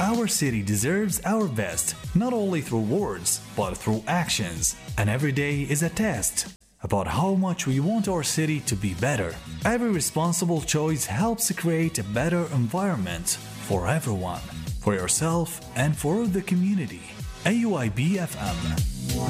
our city deserves our best, not only through words, but through actions. And every day is a test about how much we want our city to be better. Every responsible choice helps create a better environment for everyone, for yourself, and for the community. AUIB FM.